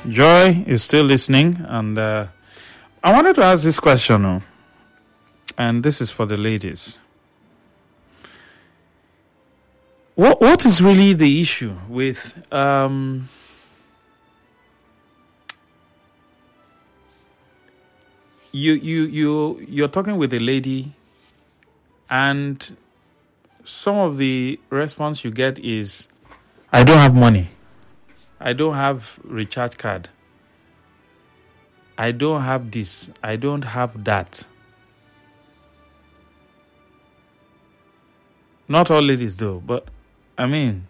Joy is still listening, and I wanted to ask this question, and this is for the ladies. What is really the issue with you're talking with a lady, and some of the response you get is, I don't have money. I don't have recharge card. I don't have this. I don't have that. Not all ladies though, but I mean,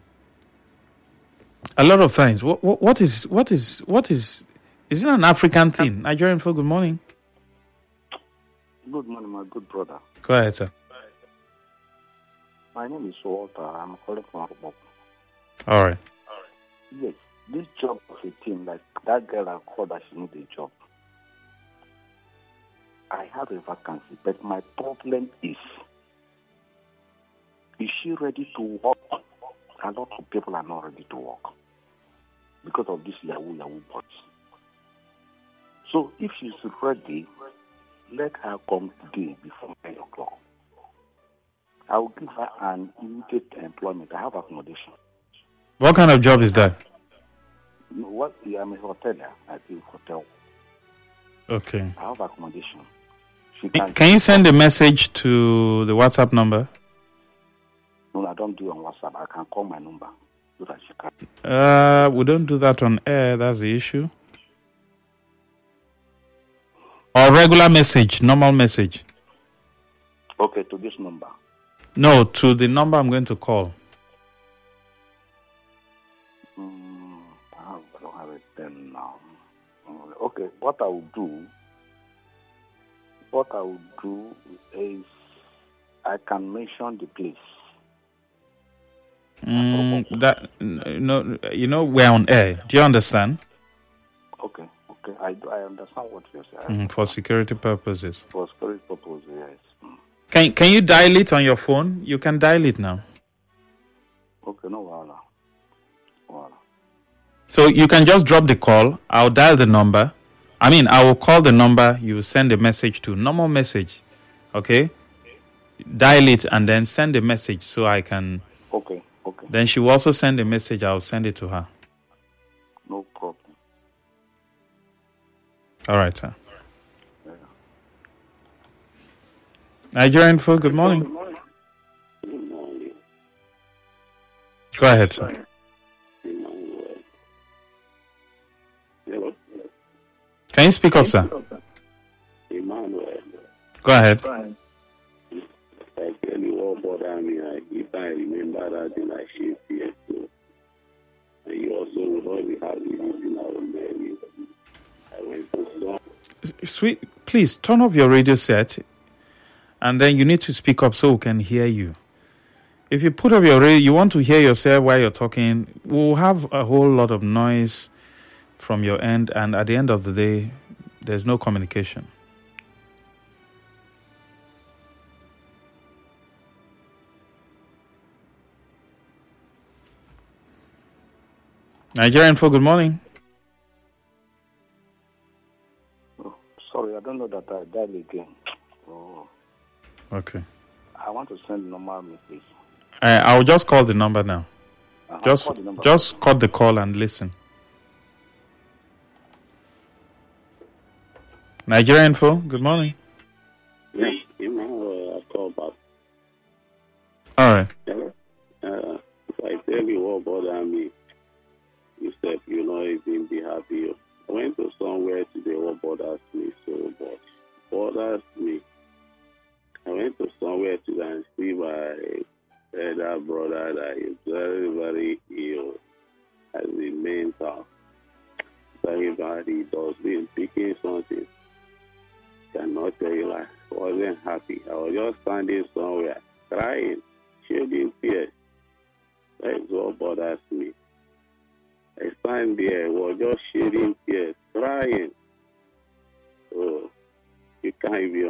a lot of times. What is? Is it an African thing? Nigerian folk, good morning. Good morning, my good brother. Go ahead, sir. My name is Walter. I'm calling from Akbok. All right. Yes, this job of a team, like that girl I called that she needs a job. I have a vacancy, but my problem is she ready to work? A lot of people are not ready to work because of this Yahoo boys. So if she's ready, let her come today before 9 o'clock. I will give her an immediate employment. I have accommodation. What kind of job is that? What? I'm a hotelier. I do hotel. Okay. I have accommodation. Can you send a message to the WhatsApp number? No, I don't do it on WhatsApp. I can call my number so that she can. We don't do that on air. That's the issue. Or regular message, normal message. Okay, to this number. No, to the number I'm going to call. I don't have it then now. Okay, what I will do is I can mention the place. We're on air. Do you understand? Okay. I understand what you're saying. For security purposes. For security purposes, yes. Can you dial it on your phone? You can dial it now. Okay, no problem. So you can just drop the call. I'll dial the number. I will call the number. You send a message to normal message. Okay? Dial it and then send a message so I can. Okay. Then she will also send a message. I'll send it to her. No problem. All right, sir. Yeah. Nigerian folk, good morning. Good morning. Go ahead, sir. Hello? Can you speak up, sir? Emmanuel. Go ahead. I tell you what bothered me. If I remember that in I shaped here too. And you also will already have it in our menu. I went to some. Sweet, please turn off your radio set, and then you need to speak up so we can hear you. If you put up your radio, you want to hear yourself while you're talking, we'll have a whole lot of noise from your end, and at the end of the day, there's no communication. Nigerian folk, good morning. Oh, sorry, I don't know that I dialed again. Oh. Okay. I want to send a normal message. I'll just call the number now. Just cut the call and listen. Nigerian folk, good morning. Yes, Emmanuel, I call back. All right. If I tell you what bothered me, you said you know even be happy. I went to somewhere today what bothers me so much. Bothers me. I went to somewhere today and see my elder brother that is very, very ill as a mental. Very bad. He does been picking something. Cannot tell you like I wasn't happy. I was just standing somewhere crying, shedding tears. That is what bothers me. I stand there, was just shedding tears, crying. Oh, you can't even